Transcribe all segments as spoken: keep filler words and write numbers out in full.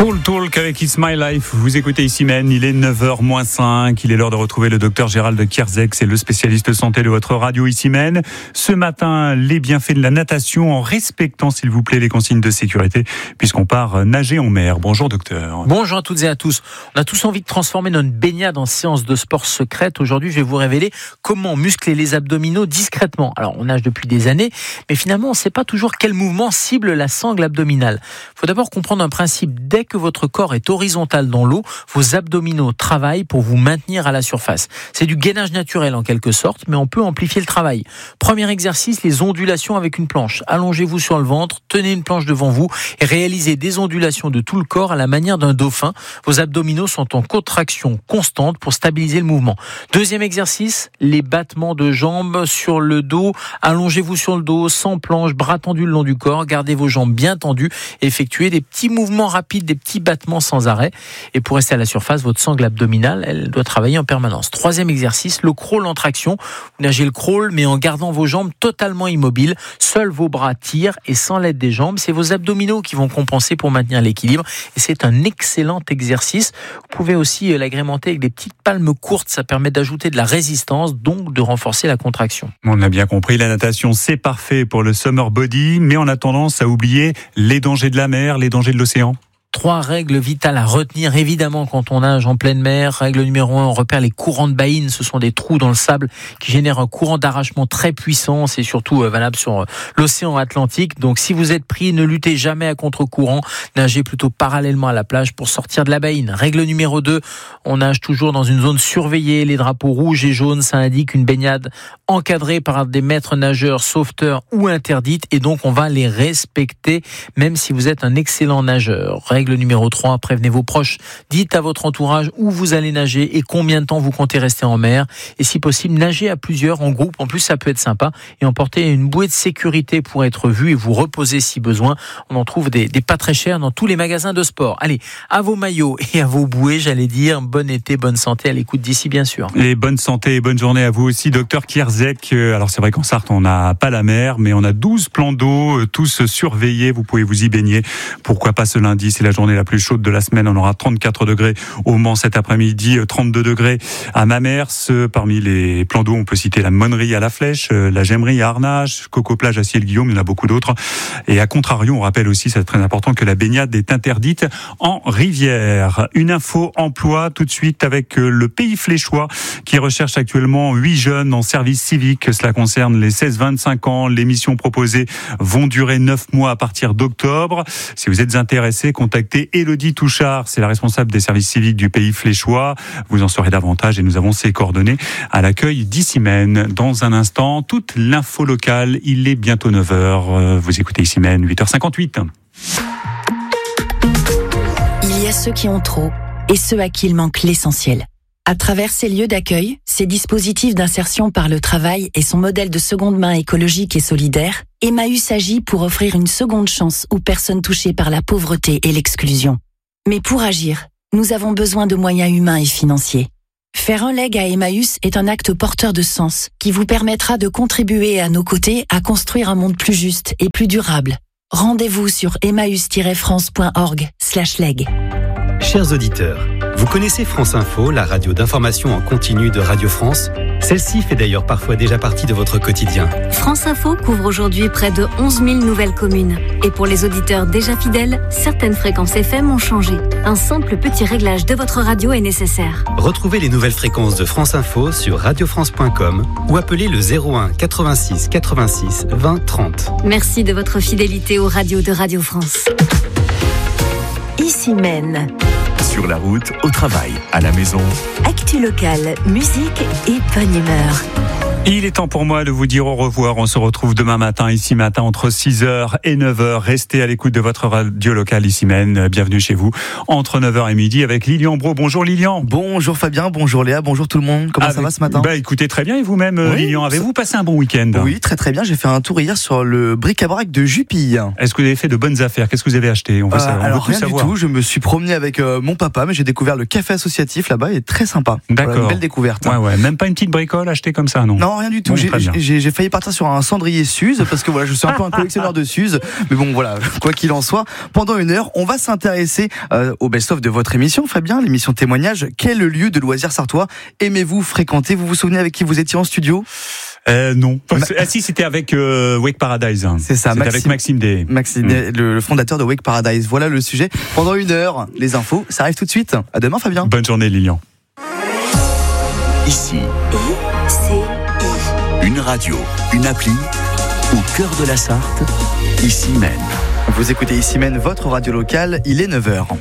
Talk Talk avec It's My Life. Vous écoutez Ici-Men, il est neuf heures moins cinq. Il est l'heure de retrouver le docteur Gérald Kierzek, c'est le spécialiste santé de votre radio Ici-Men. Ce matin, les bienfaits de la natation en respectant, s'il vous plaît, les consignes de sécurité, puisqu'on part nager en mer. Bonjour docteur. Bonjour à toutes et à tous. On a tous envie de transformer notre baignade en séance de sport secrète. Aujourd'hui, je vais vous révéler comment muscler les abdominaux discrètement. Alors, on nage depuis des années, mais finalement, on ne sait pas toujours quel mouvement cible la sangle abdominale. Il faut d'abord comprendre un principe. Dès que votre corps est horizontal dans l'eau, vos abdominaux travaillent pour vous maintenir à la surface. C'est du gainage naturel en quelque sorte, mais on peut amplifier le travail. Premier exercice, les ondulations avec une planche. Allongez-vous sur le ventre, tenez une planche devant vous et réalisez des ondulations de tout le corps à la manière d'un dauphin. Vos abdominaux sont en contraction constante pour stabiliser le mouvement. Deuxième exercice, les battements de jambes sur le dos. Allongez-vous sur le dos, sans planche, bras tendus le long du corps. Gardez vos jambes bien tendues. Effectuez des petits mouvements rapides, des petits battements sans arrêt. Et pour rester à la surface, votre sangle abdominale, elle doit travailler en permanence. Troisième exercice, le crawl en traction. Vous nagez le crawl, mais en gardant vos jambes totalement immobiles. Seuls vos bras tirent et sans l'aide des jambes, c'est vos abdominaux qui vont compenser pour maintenir l'équilibre. Et c'est un excellent exercice. Vous pouvez aussi l'agrémenter avec des petites palmes courtes. Ça permet d'ajouter de la résistance, donc de renforcer la contraction. On a bien compris, la natation, c'est parfait pour le summer body, mais on a tendance à oublier les dangers de la mer, les dangers de l'océan. Trois règles vitales à retenir, évidemment, quand on nage en pleine mer. Règle numéro un, on repère les courants de Bain. Ce sont des trous dans le sable qui génèrent un courant d'arrachement très puissant. C'est surtout valable sur l'océan Atlantique. Donc, si vous êtes pris, ne luttez jamais à contre-courant. Nagez plutôt parallèlement à la plage pour sortir de la Bain. Règle numéro deux, on nage toujours dans une zone surveillée. Les drapeaux rouges et jaunes, ça indique une baignade encadrée par des maîtres nageurs, sauveteurs ou interdite. Et donc, on va les respecter, même si vous êtes un excellent nageur. Règle numéro trois, prévenez vos proches. Dites à votre entourage où vous allez nager et combien de temps vous comptez rester en mer. Et si possible, nagez à plusieurs en groupe. En plus, ça peut être sympa. Et emportez une bouée de sécurité pour être vu et vous reposer si besoin. On en trouve des, des pas très chers dans tous les magasins de sport. Allez, à vos maillots et à vos bouées, j'allais dire, bon été, bonne santé à l'écoute d'ici, bien sûr. Et bonne santé et bonne journée à vous aussi, docteur Kierzek. Alors, c'est vrai qu'en Sarthe, on n'a pas la mer, mais on a douze plans d'eau, tous surveillés. Vous pouvez vous y baigner. Pourquoi pas ce lundi? C'est la journée la plus chaude de la semaine. On aura trente-quatre degrés au Mans cet après-midi, trente-deux degrés à Mamers. Parmi les plans d'eau, on peut citer la Monnerie à La Flèche, la Gemmerie à Arnage, Coco Plage à Ciel-Guillaume, il y en a beaucoup d'autres. Et à contrario, on rappelle aussi, c'est très important, que la baignade est interdite en rivière. Une info emploi tout de suite avec le Pays Fléchois qui recherche actuellement huit jeunes en service civique. Cela concerne les seize vingt-cinq ans. Les missions proposées vont durer neuf mois à partir d'octobre. Si vous êtes intéressé, contactez Élodie Touchard, c'est la responsable des services civiques du Pays Fléchois. Vous en saurez davantage et nous avons ses coordonnées à l'accueil d'Ici-Men. Dans un instant, toute l'info locale, il est bientôt neuf heures. Vous écoutez Ici-Men, huit heures cinquante-huit. Il y a ceux qui ont trop et ceux à qui il manque l'essentiel. À travers ces lieux d'accueil, ces dispositifs d'insertion par le travail et son modèle de seconde main écologique et solidaire, Emmaüs agit pour offrir une seconde chance aux personnes touchées par la pauvreté et l'exclusion. Mais pour agir, nous avons besoin de moyens humains et financiers. Faire un leg à Emmaüs est un acte porteur de sens qui vous permettra de contribuer à nos côtés à construire un monde plus juste et plus durable. Rendez-vous sur emmaüs tiret france point org slash leg. Chers auditeurs, vous connaissez France Info, la radio d'information en continu de Radio France? Celle-ci fait d'ailleurs parfois déjà partie de votre quotidien. France Info couvre aujourd'hui près de onze mille nouvelles communes. Et pour les auditeurs déjà fidèles, certaines fréquences F M ont changé. Un simple petit réglage de votre radio est nécessaire. Retrouvez les nouvelles fréquences de France Info sur radio france point com ou appelez le zéro un quatre-vingt-six quatre-vingt-six vingt trente. Merci de votre fidélité aux radios de Radio France. Ici-Men. Sur la route, au travail, à la maison. Actu locale, musique et bonne humeur. Il est temps pour moi de vous dire au revoir. On se retrouve demain matin, ici matin, entre six heures et neuf heures. Restez à l'écoute de votre radio locale Ici-Men. Bienvenue chez vous, entre neuf heures et midi, avec Lilian Bro. Bonjour Lilian. Bonjour Fabien, bonjour Léa, bonjour tout le monde. Comment avec, ça va ce matin? Bah écoutez, très bien. Et vous-même, oui, Lilian, avez-vous passé un bon week-end? Oui, très très bien. J'ai fait un tour hier sur le bric-à-brac de Jupille. Est-ce que vous avez fait de bonnes affaires? Qu'est-ce que vous avez acheté? On veut euh, savoir. Alors on veut rien savoir. du tout. Je me suis promené avec euh, mon papa, mais j'ai découvert le café associatif là-bas. Il est très sympa. D'accord. Voilà, une belle découverte. Ouais, ouais. Même pas une petite bricole achetée comme ça, non? Non, Non, rien du tout. Bon, j'ai, très bien. j'ai, j'ai failli partir sur un cendrier Suze parce que voilà, je suis un peu un collectionneur de Suze. Mais bon, voilà, quoi qu'il en soit, pendant une heure, on va s'intéresser euh, au best-of de votre émission, Fabien, l'émission témoignage. Quel lieu de loisirs sartois aimez-vous fréquenter? Vous vous souvenez avec qui vous étiez en studio? Euh, non. Ah si, c'était avec euh, Wake Paradise. C'est ça, c'était Maxime, avec Maxime Day. Maxime, mmh. le, le fondateur de Wake Paradise. Voilà le sujet. Pendant une heure, les infos, ça arrive tout de suite. À demain, Fabien. Bonne journée, Lilian. Ici, I C I. une radio, une appli, au cœur de la Sarthe, ici même. Vous écoutez ici même votre radio locale, il est neuf heures.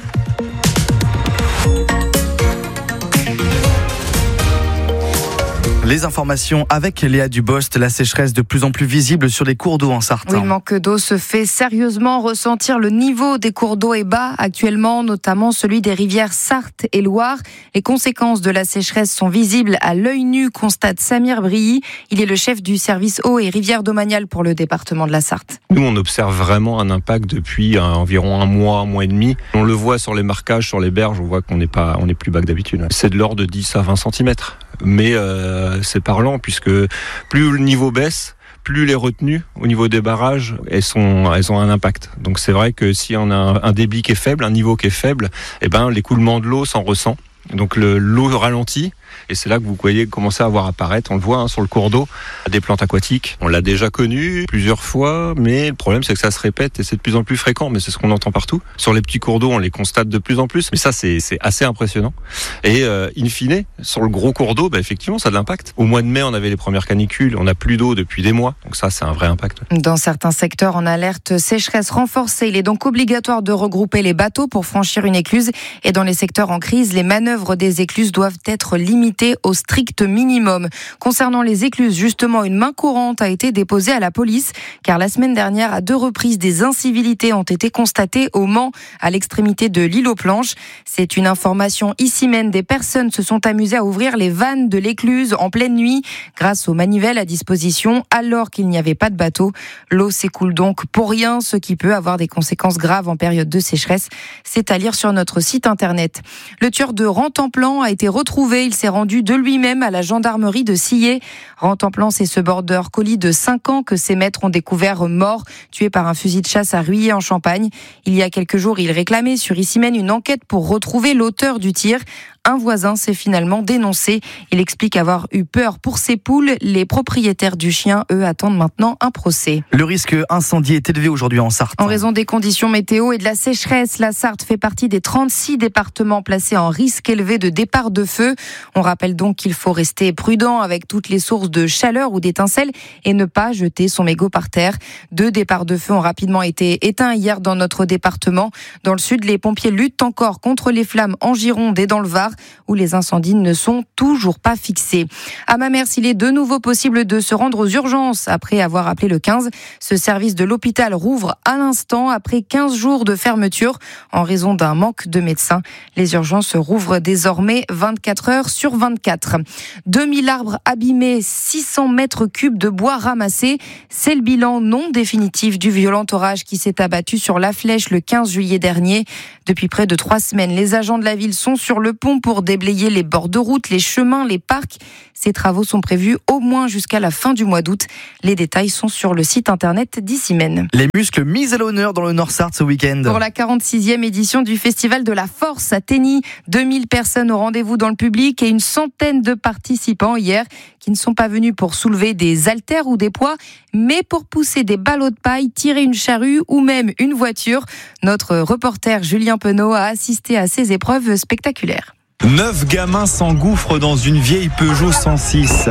Les informations avec Léa Dubost, la sécheresse de plus en plus visible sur les cours d'eau en Sarthe. Oui, le manque d'eau se fait sérieusement ressentir. Le niveau des cours d'eau est bas actuellement, notamment celui des rivières Sarthe et Loire. Les conséquences de la sécheresse sont visibles à l'œil nu, constate Samir Brilly. Il est le chef du service eau et rivières domaniales pour le département de la Sarthe. Nous, on observe vraiment un impact depuis euh, environ un mois, un mois et demi. On le voit sur les marquages, sur les berges, on voit qu'on n'est pas, on est plus bas que d'habitude. C'est de l'ordre de dix à vingt centimètres. Mais euh, c'est parlant puisque plus le niveau baisse, plus les retenues au niveau des barrages, elles, sont, elles ont un impact. Donc c'est vrai que si on a un, un débit qui est faible, un niveau qui est faible, eh ben, l'écoulement de l'eau s'en ressent. Donc le, l'eau ralentit et c'est là que vous voyez commencer à voir apparaître, on le voit hein, sur le cours d'eau, des plantes aquatiques. On l'a déjà connu plusieurs fois, mais le problème c'est que ça se répète et c'est de plus en plus fréquent, mais c'est ce qu'on entend partout. Sur les petits cours d'eau, on les constate de plus en plus, mais ça c'est, c'est assez impressionnant. Et euh, in fine, sur le gros cours d'eau, bah, effectivement ça a de l'impact. Au mois de mai, on avait les premières canicules, on n'a plus d'eau depuis des mois, donc ça c'est un vrai impact. Dans certains secteurs en alerte sécheresse renforcée, il est donc obligatoire de regrouper les bateaux pour franchir une écluse. Et dans les secteurs en crise, les manœuvres des écluses doivent être limitées au strict minimum. Concernant les écluses, justement, une main courante a été déposée à la police, car la semaine dernière, à deux reprises, des incivilités ont été constatées au Mans, à l'extrémité de l'île aux Planches. C'est une information ici même. Des personnes se sont amusées à ouvrir les vannes de l'écluse en pleine nuit, grâce aux manivelles à disposition, alors qu'il n'y avait pas de bateau. L'eau s'écoule donc pour rien, ce qui peut avoir des conséquences graves en période de sécheresse. C'est à lire sur notre site internet. Le tueur de Rantanplan a été retrouvé. Il s'est rendu de lui-même à la gendarmerie de Sillé. Rantanplan, c'est ce border collie de cinq ans que ses maîtres ont découvert mort, tué par un fusil de chasse à Ruillé en Champagne. Il y a quelques jours, il réclamait sur Issy-Mène une enquête pour retrouver l'auteur du tir. Un voisin s'est finalement dénoncé. Il explique avoir eu peur pour ses poules. Les propriétaires du chien, eux, attendent maintenant un procès. Le risque incendie est élevé aujourd'hui en Sarthe. En raison des conditions météo et de la sécheresse, la Sarthe fait partie des trente-six départements placés en risque élevé de départ de feu. On rappelle donc qu'il faut rester prudent avec toutes les sources de chaleur ou d'étincelles et ne pas jeter son mégot par terre. Deux départs de feu ont rapidement été éteints hier dans notre département. Dans le sud, les pompiers luttent encore contre les flammes en Gironde et dans le Var, où les incendies ne sont toujours pas fixés. À Mamers, il est de nouveau possible de se rendre aux urgences après avoir appelé le quinze. Ce service de l'hôpital rouvre à l'instant après quinze jours de fermeture en raison d'un manque de médecins. Les urgences rouvrent désormais vingt-quatre heures sur vingt-quatre. deux mille arbres abîmés, six cents mètres cubes de bois ramassés. C'est le bilan non définitif du violent orage qui s'est abattu sur La Flèche le quinze juillet dernier. Depuis près de trois semaines, les agents de la ville sont sur le pont pour déblayer les bords de route, les chemins, les parcs. Ces travaux sont prévus au moins jusqu'à la fin du mois d'août. Les détails sont sur le site internet d'Issy-Mène. Les muscles mis à l'honneur dans le Nord-Sarthe ce week-end. Pour la quarante-sixième édition du Festival de la Force à Tény, deux mille personnes au rendez-vous dans le public et une centaine de participants hier qui ne sont pas venus pour soulever des haltères ou des poids, mais pour pousser des ballots de paille, tirer une charrue ou même une voiture. Notre reporter Julien Penaud a assisté à ces épreuves spectaculaires. Neuf gamins s'engouffrent dans une vieille Peugeot cent six.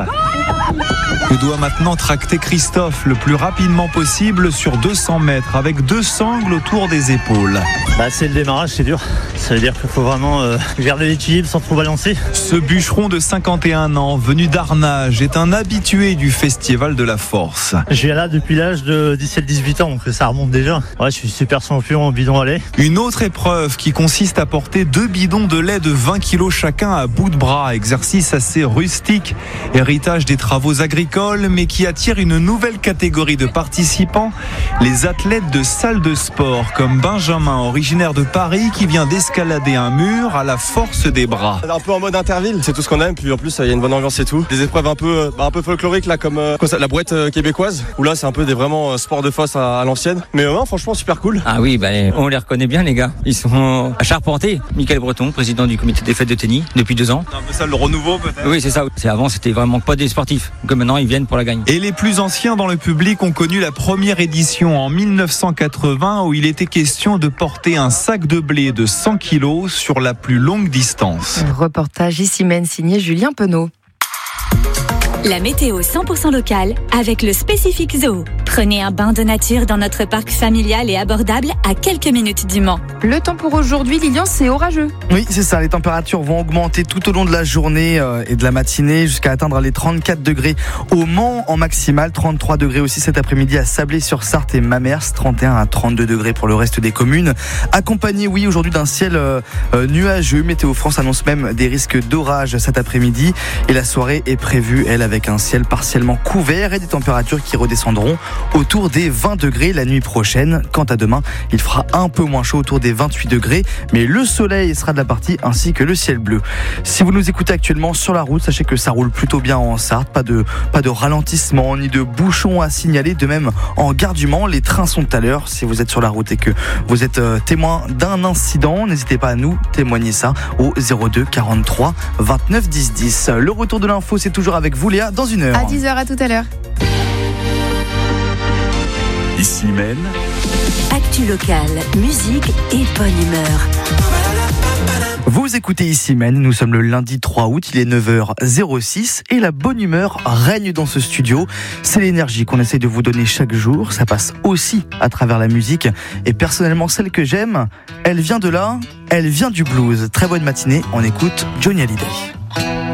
Que doit maintenant tracter Christophe le plus rapidement possible sur deux cents mètres avec deux sangles autour des épaules. Bah, c'est le démarrage, c'est dur. Ça veut dire qu'il faut vraiment euh, garder l'équilibre sans trop balancer. Ce bûcheron de cinquante et un ans, venu d'Arnage, est un habitué du Festival de la Force. Je viens là depuis l'âge de dix-sept dix-huit ans, donc ça remonte déjà. Ouais, je suis super champion en bidon à lait. Une autre épreuve qui consiste à porter deux bidons de lait de vingt kilos chacun à bout de bras. Exercice assez rustique, héritage des travaux agricoles école, mais qui attire une nouvelle catégorie de participants, les athlètes de salle de sport, comme Benjamin, originaire de Paris, qui vient d'escalader un mur à la force des bras. Un peu en mode interville, c'est tout ce qu'on aime, puis en plus il y a une bonne ambiance et tout. Des épreuves un peu, bah, un peu folkloriques là, comme euh, quoi, ça, la brouette euh, québécoise, où là c'est un peu des vraiment euh, sports de force à, à l'ancienne. Mais euh, franchement super cool. Ah oui, bah, on les reconnaît bien les gars. Ils sont à Charpenté. Michael Breton, président du comité des fêtes de tennis depuis deux ans. C'est un peu ça le renouveau peut-être. Oui, c'est ça. C'est avant c'était vraiment pas des sportifs. Comme maintenant ils viennent pour la gagne. Et les plus anciens dans le public ont connu la première édition en mille neuf cent quatre-vingts où il était question de porter un sac de blé de cent kilos sur la plus longue distance. Reportage ici même signé Julien Penaud. La météo cent pour cent locale avec le Spécifique Zoo. Prenez un bain de nature dans notre parc familial et abordable à quelques minutes du Mans. Le temps pour aujourd'hui, Lilian, c'est orageux. Oui, c'est ça. Les températures vont augmenter tout au long de la journée euh, et de la matinée jusqu'à atteindre les trente-quatre degrés au Mans en maximal, trente-trois degrés aussi cet après-midi à Sablé-sur-Sarthe et Mamers, trente et un à trente-deux degrés pour le reste des communes. Accompagné, oui, aujourd'hui d'un ciel euh, euh, nuageux. Météo France annonce même des risques d'orage cet après-midi et la soirée est prévue, elle, avec un ciel partiellement couvert et des températures qui redescendront autour des vingt degrés la nuit prochaine. Quant à demain, il fera un peu moins chaud autour des vingt-huit degrés, mais le soleil sera de la partie ainsi que le ciel bleu. Si vous nous écoutez actuellement sur la route, sachez que ça roule plutôt bien en Sarthe, pas de, pas de ralentissement ni de bouchons à signaler. De même en gare du Mans, les trains sont à l'heure. Si vous êtes sur la route et que vous êtes euh, témoin d'un incident, n'hésitez pas à nous témoigner ça au zéro deux quarante-trois vingt-neuf dix dix. Le retour de l'info, c'est toujours avec vous Léa dans une heure. À dix heures, à tout à l'heure. Ici Maine. Actu locale, musique et bonne humeur. Vous écoutez ici Maine, nous sommes le lundi trois août, il est neuf heures zéro six et la bonne humeur règne dans ce studio. C'est l'énergie qu'on essaie de vous donner chaque jour, ça passe aussi à travers la musique et personnellement celle que j'aime, elle vient de là, elle vient du blues. Très bonne matinée, on écoute Johnny Hallyday.